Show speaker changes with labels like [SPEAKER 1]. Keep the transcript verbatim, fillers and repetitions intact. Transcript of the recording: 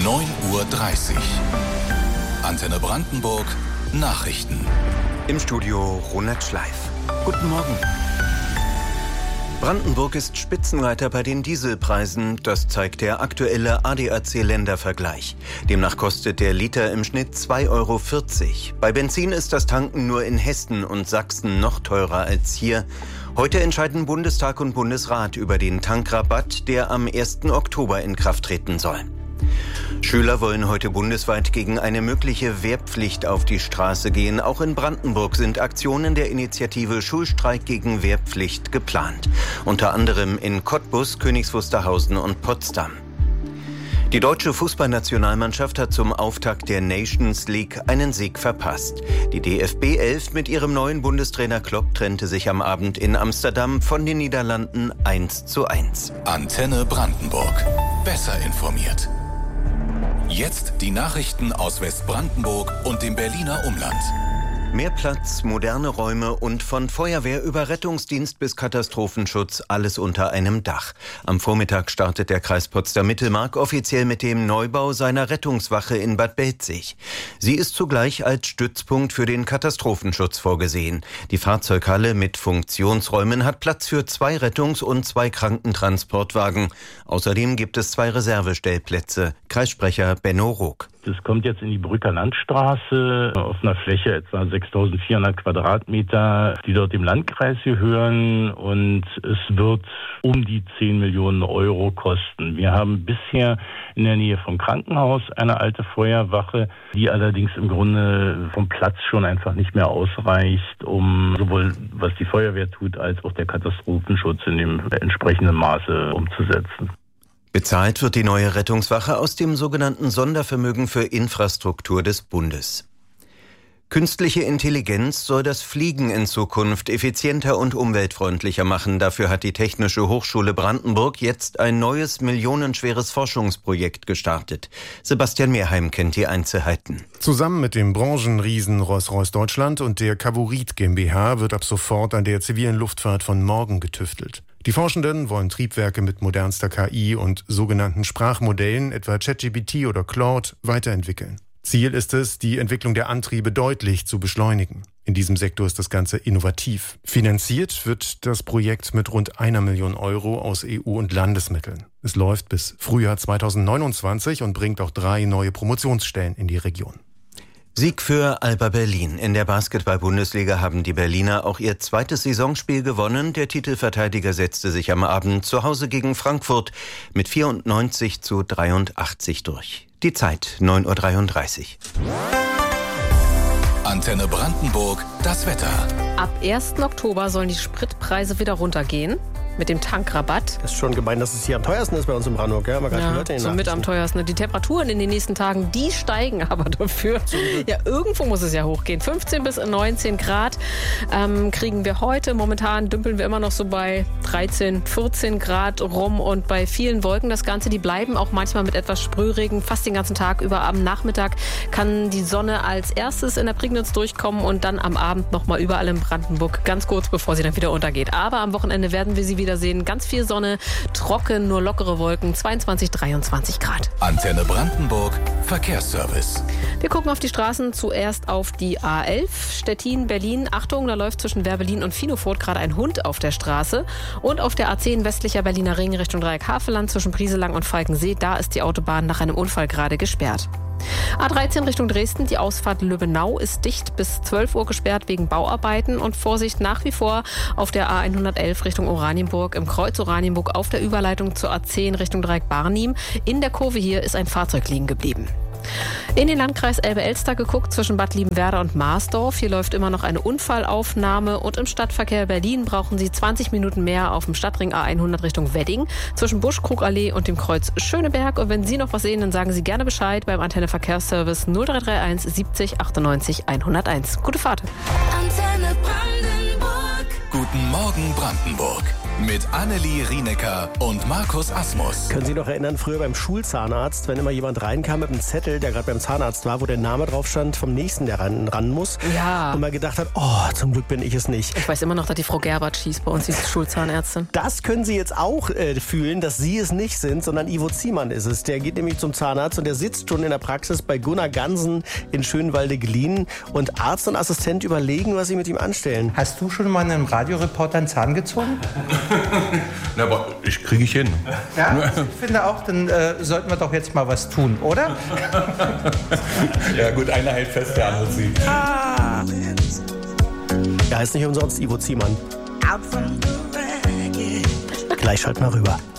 [SPEAKER 1] neun Uhr dreißig. Antenne Brandenburg, Nachrichten.
[SPEAKER 2] Im Studio Ronald Schleif. Guten Morgen. Brandenburg ist Spitzenreiter bei den Dieselpreisen. Das zeigt der aktuelle A D A C-Ländervergleich. Demnach kostet der Liter im Schnitt zwei Euro vierzig. Bei Benzin ist das Tanken nur in Hessen und Sachsen noch teurer als hier. Heute entscheiden Bundestag und Bundesrat über den Tankrabatt, der am ersten Oktober in Kraft treten soll. Schüler wollen heute bundesweit gegen eine mögliche Wehrpflicht auf die Straße gehen. Auch in Brandenburg sind Aktionen der Initiative Schulstreik gegen Wehrpflicht geplant. Unter anderem in Cottbus, Königs Wusterhausen und Potsdam. Die deutsche Fußballnationalmannschaft hat zum Auftakt der Nations League einen Sieg verpasst. Die D F B elf mit ihrem neuen Bundestrainer Klopp trennte sich am Abend in Amsterdam von den Niederlanden eins zu eins.
[SPEAKER 1] Antenne Brandenburg. Besser informiert. Jetzt die Nachrichten aus Westbrandenburg und dem Berliner Umland.
[SPEAKER 2] Mehr Platz, moderne Räume und von Feuerwehr über Rettungsdienst bis Katastrophenschutz alles unter einem Dach. Am Vormittag startet der Kreis Potsdam-Mittelmark offiziell mit dem Neubau seiner Rettungswache in Bad Belzig. Sie ist zugleich als Stützpunkt für den Katastrophenschutz vorgesehen. Die Fahrzeughalle mit Funktionsräumen hat Platz für zwei Rettungs- und zwei Krankentransportwagen. Außerdem gibt es zwei Reservestellplätze. Kreissprecher Benno Rook.
[SPEAKER 3] Das kommt jetzt in die Brücker Landstraße auf einer Fläche etwa sechstausendvierhundert Quadratmeter, die dort dem Landkreis gehören, und es wird um die zehn Millionen Euro kosten. Wir haben bisher in der Nähe vom Krankenhaus eine alte Feuerwache, die allerdings im Grunde vom Platz schon einfach nicht mehr ausreicht, um sowohl was die Feuerwehr tut, als auch der Katastrophenschutz in dem entsprechenden Maße umzusetzen.
[SPEAKER 2] Bezahlt wird die neue Rettungswache aus dem sogenannten Sondervermögen für Infrastruktur des Bundes. Künstliche Intelligenz soll das Fliegen in Zukunft effizienter und umweltfreundlicher machen. Dafür hat die Technische Hochschule Brandenburg jetzt ein neues millionenschweres Forschungsprojekt gestartet. Sebastian Mehrheim kennt die Einzelheiten.
[SPEAKER 4] Zusammen mit dem Branchenriesen Rolls-Royce Deutschland und der Cavurit GmbH wird ab sofort an der zivilen Luftfahrt von morgen getüftelt. Die Forschenden wollen Triebwerke mit modernster K I und sogenannten Sprachmodellen, etwa ChatGPT oder Claude, weiterentwickeln. Ziel ist es, die Entwicklung der Antriebe deutlich zu beschleunigen. In diesem Sektor ist das Ganze innovativ. Finanziert wird das Projekt mit rund einer Million Euro aus E U- und Landesmitteln. Es läuft bis Frühjahr zweitausendneunundzwanzig und bringt auch drei neue Promotionsstellen in die Region.
[SPEAKER 2] Sieg für Alba Berlin. In der Basketball-Bundesliga haben die Berliner auch ihr zweites Saisonspiel gewonnen. Der Titelverteidiger setzte sich am Abend zu Hause gegen Frankfurt mit vierundneunzig zu dreiundachtzig durch. Die Zeit neun Uhr dreiunddreißig.
[SPEAKER 1] Antenne Brandenburg, das Wetter.
[SPEAKER 5] Ab ersten Oktober sollen die Spritpreise wieder runtergehen. Mit dem Tankrabatt.
[SPEAKER 6] Das ist schon gemein, dass es hier am teuersten ist bei uns in Brandenburg. Ja,
[SPEAKER 5] ja, so mit am teuersten. Die Temperaturen in den nächsten Tagen, die steigen aber dafür. Ja, irgendwo muss es ja hochgehen. fünfzehn bis neunzehn Grad ähm, kriegen wir heute. Momentan dümpeln wir immer noch so bei dreizehn, vierzehn Grad rum und bei vielen Wolken. Das Ganze, die bleiben auch manchmal mit etwas Sprühregen fast den ganzen Tag über. Am Nachmittag kann die Sonne als erstes in der Prignitz durchkommen und dann am Abend nochmal überall in Brandenburg, ganz kurz bevor sie dann wieder untergeht. Aber am Wochenende werden wir sie wieder Wiedersehen. Ganz viel Sonne, trocken, nur lockere Wolken, zweiundzwanzig, dreiundzwanzig Grad.
[SPEAKER 1] Antenne Brandenburg, Verkehrsservice.
[SPEAKER 5] Wir gucken auf die Straßen, zuerst auf die A elf, Stettin, Berlin. Achtung, da läuft zwischen Werbelin und Finofurt gerade ein Hund auf der Straße. Und auf der A zehn, westlicher Berliner Ring Richtung Dreieck Havelland zwischen Brieselang und Falkensee. Da ist die Autobahn nach einem Unfall gerade gesperrt. A dreizehn Richtung Dresden, die Ausfahrt Lübbenau ist dicht bis zwölf Uhr gesperrt wegen Bauarbeiten und Vorsicht nach wie vor auf der A hundertelf Richtung Oranienburg, im Kreuz Oranienburg auf der Überleitung zur A zehn Richtung Dreieck Barnim. In der Kurve hier ist ein Fahrzeug liegen geblieben. In den Landkreis Elbe-Elster geguckt zwischen Bad Liebenwerda und Marsdorf. Hier läuft immer noch eine Unfallaufnahme und im Stadtverkehr Berlin brauchen Sie zwanzig Minuten mehr auf dem Stadtring A hundert Richtung Wedding zwischen Buschkrugallee und dem Kreuz Schöneberg. Und wenn Sie noch was sehen, dann sagen Sie gerne Bescheid beim Antenne Verkehrsservice null drei drei eins siebzig achtundneunzig hunderteins. Gute Fahrt.
[SPEAKER 1] Antenne Brandenburg. Guten Morgen Brandenburg. Mit Annelie Rienecker und Markus Asmus.
[SPEAKER 6] Können Sie noch erinnern, früher beim Schulzahnarzt, wenn immer jemand reinkam mit einem Zettel, der gerade beim Zahnarzt war, wo der Name drauf stand vom Nächsten, der ran, ran muss.
[SPEAKER 5] Ja.
[SPEAKER 6] Und man gedacht hat, oh, zum Glück bin ich es nicht.
[SPEAKER 5] Ich weiß immer noch, dass die Frau Gerbert schießt bei uns, die Schulzahnärztin.
[SPEAKER 6] Das können Sie jetzt auch äh, fühlen, dass Sie es nicht sind, sondern Ivo Ziemann ist es. Der geht nämlich zum Zahnarzt und der sitzt schon in der Praxis bei Gunnar Gansen in Schönwalde-Glien. Und Arzt und Assistent überlegen, was sie mit ihm anstellen.
[SPEAKER 7] Hast du schon mal einem Radioreporter einen Zahn gezogen?
[SPEAKER 8] Na, aber ich kriege ich hin.
[SPEAKER 7] Ja, ich finde auch, dann äh, sollten wir doch jetzt mal was tun, oder?
[SPEAKER 8] Ja gut, einer hält fest, der andere zieht.
[SPEAKER 6] Ah. Ja, ist nicht umsonst Ivo Ziemann. Gleich schalten wir rüber.